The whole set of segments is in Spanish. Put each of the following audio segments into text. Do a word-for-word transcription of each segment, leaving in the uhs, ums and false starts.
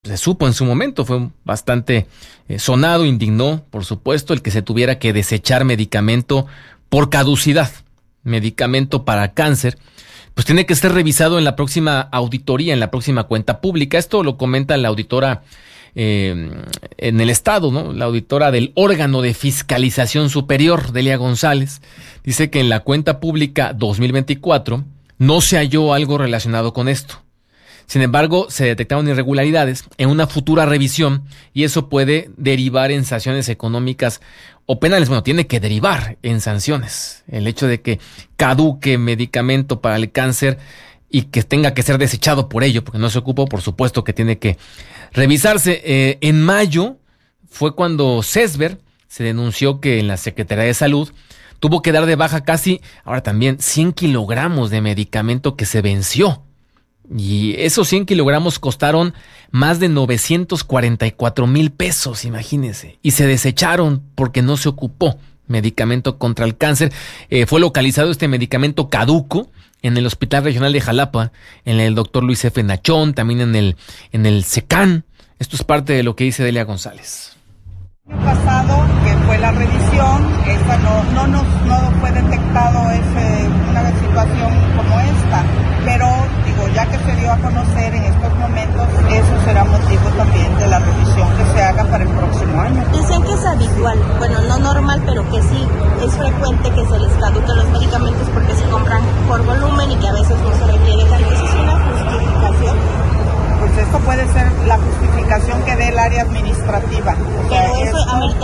se supo en su momento, fue bastante eh, sonado, indignó, por supuesto, el que se tuviera que desechar medicamento por caducidad, medicamento para cáncer, pues tiene que ser revisado en la próxima auditoría, en la próxima cuenta pública. Esto lo comenta la auditora eh, en el Estado, ¿no? La auditora del órgano de fiscalización superior, Delia González, dice que en la cuenta pública dos mil veinticuatro no se halló algo relacionado con esto. Sin embargo, se detectaron irregularidades en una futura revisión y eso puede derivar en sanciones económicas o penales. Bueno, tiene que derivar en sanciones. El hecho de que caduque medicamento para el cáncer y que tenga que ser desechado por ello, porque no se ocupó, por supuesto que tiene que revisarse. Eh, en mayo fue cuando CESBER se denunció que en la Secretaría de Salud tuvo que dar de baja casi, ahora también, cien kilogramos de medicamento que se venció. Y esos cien kilogramos costaron más de novecientos cuarenta y cuatro mil pesos, imagínense. Y se desecharon porque no se ocupó medicamento contra el cáncer. Eh, fue localizado este medicamento caduco en el Hospital Regional de Jalapa, en el doctor Luis F. Nachón, también en el, en el SECAN. Esto es parte de lo que dice Delia González. El pasado, que fue la revisión, esa no, no, nos, no fue detectado ese, una situación como esta, pero digo, ya que se dio a conocer en estos momentos, eso será motivo también de la revisión que se haga para el próximo año. Dicen que es habitual, bueno, no normal, pero que sí es frecuente que se les caduquen los medicamentos porque se compran por volumen y que a veces no se requiere. Entonces es una justificación. Pues esto puede ser la justificación que dé el área administrativa. O sea, pero eso amerita...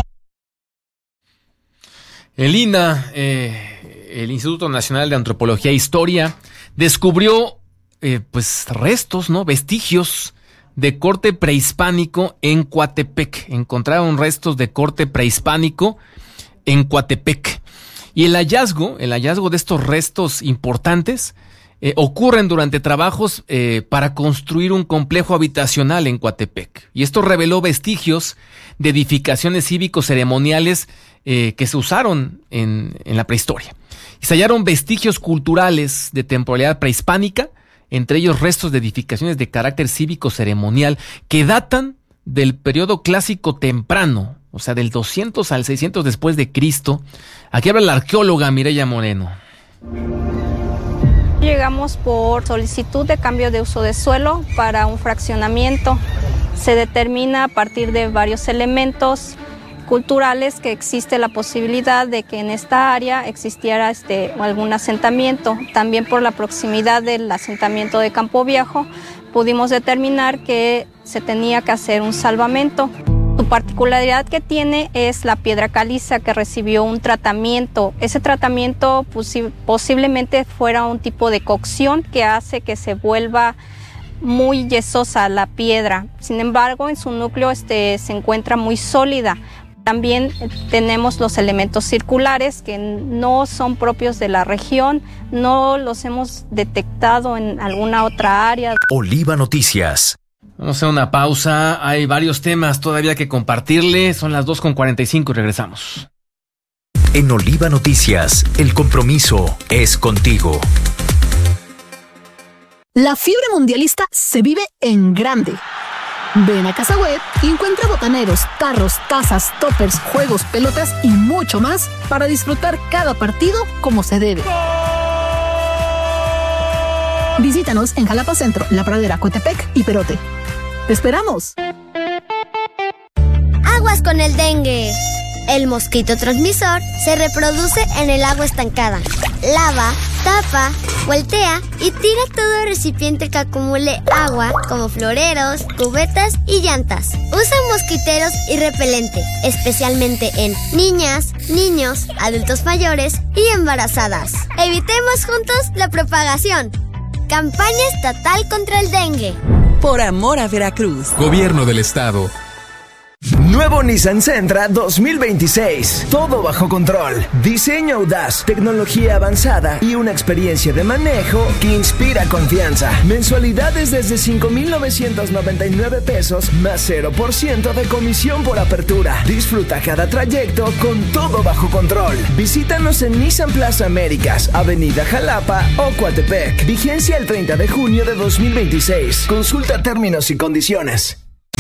El I N A, eh, el Instituto Nacional de Antropología e Historia, descubrió eh, pues restos, ¿no? Vestigios de corte prehispánico en Coatepec. Encontraron restos de corte prehispánico en Coatepec. Y el hallazgo, el hallazgo de estos restos importantes Eh, ocurren durante trabajos eh, para construir un complejo habitacional en Coatepec. Y esto reveló vestigios de edificaciones cívico-ceremoniales eh, que se usaron en, en la prehistoria. Y se hallaron vestigios culturales de temporalidad prehispánica, entre ellos restos de edificaciones de carácter cívico-ceremonial que datan del periodo clásico temprano, o sea, del doscientos al seiscientos después de Cristo. Aquí habla la arqueóloga Mireya Moreno. Llegamos por solicitud de cambio de uso de suelo para un fraccionamiento. Se determina a partir de varios elementos culturales que existe la posibilidad de que en esta área existiera este, algún asentamiento. También por la proximidad del asentamiento de Campo Viejo pudimos determinar que se tenía que hacer un salvamento. Su particularidad que tiene es la piedra caliza que recibió un tratamiento. Ese tratamiento posi- posiblemente fuera un tipo de cocción que hace que se vuelva muy yesosa la piedra. Sin embargo, en su núcleo este, se encuentra muy sólida. También tenemos los elementos circulares que no son propios de la región, no los hemos detectado en alguna otra área. Oliva Noticias. Vamos a hacer una pausa, hay varios temas todavía que compartirle, son las dos con cuarenta y cinco y regresamos. En Oliva Noticias, el compromiso es contigo. La fiebre mundialista se vive en grande. Ven a Casa Web y encuentra botaneros, tarros, tazas, toppers, juegos, pelotas y mucho más para disfrutar cada partido como se debe. Visítanos en Jalapa Centro, La Pradera, Coatepec y Perote. ¡Te esperamos! Aguas con el dengue. El mosquito transmisor se reproduce en el agua estancada. Lava, tapa, voltea y tira todo recipiente que acumule agua, como floreros, cubetas y llantas. Usa mosquiteros y repelente, especialmente en niñas, niños, adultos mayores y embarazadas. Evitemos juntos la propagación. Campaña estatal contra el dengue. Por amor a Veracruz. Gobierno del Estado. Nuevo Nissan Sentra dos mil veintiséis. Todo bajo control. Diseño audaz, tecnología avanzada y una experiencia de manejo que inspira confianza. Mensualidades desde cinco mil novecientos noventa y nueve pesos más cero por ciento de comisión por apertura. Disfruta cada trayecto con todo bajo control. Visítanos en Nissan Plaza Américas, Avenida Jalapa o Coatepec. Vigencia el treinta de junio de dos mil veintiséis. Consulta términos y condiciones.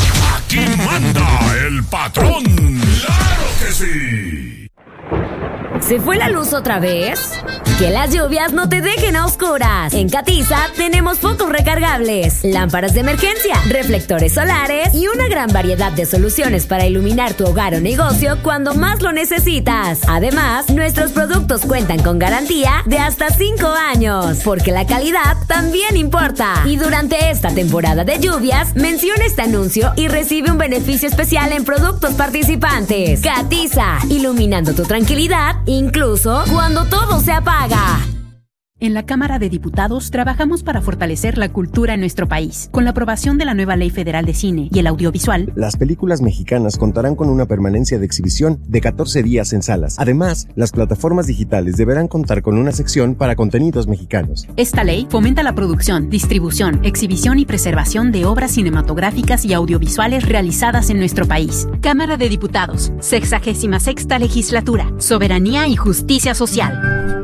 Aquí manda el patrón. ¡Claro que sí! ¿Se fue la luz otra vez? Que las lluvias no te dejen a oscuras. En Catiza tenemos focos recargables, lámparas de emergencia, reflectores solares y una gran variedad de soluciones para iluminar tu hogar o negocio cuando más lo necesitas. Además, nuestros productos cuentan con garantía de hasta cinco años, porque la calidad también importa. Y durante esta temporada de lluvias, menciona este anuncio y recibe un beneficio especial en productos participantes. Catiza, iluminando tu tranquilidad, incluso cuando todo se apaga. En la Cámara de Diputados trabajamos para fortalecer la cultura en nuestro país. Con la aprobación de la nueva Ley Federal de Cine y el Audiovisual, las películas mexicanas contarán con una permanencia de exhibición de catorce días en salas. Además, las plataformas digitales deberán contar con una sección para contenidos mexicanos. Esta ley fomenta la producción, distribución, exhibición y preservación de obras cinematográficas y audiovisuales realizadas en nuestro país. Cámara de Diputados, sexagésima sexta legislatura, soberanía y justicia social.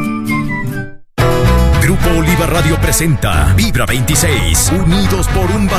Grupo Oliva Radio presenta Vibra veintiséis, unidos por un valor.